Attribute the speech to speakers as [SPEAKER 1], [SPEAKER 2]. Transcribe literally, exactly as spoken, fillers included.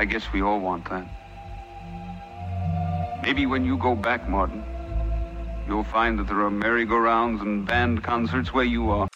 [SPEAKER 1] I guess we all want that. Maybe when you go back, Martin, you'll find that there are merry-go-rounds and band concerts where you are.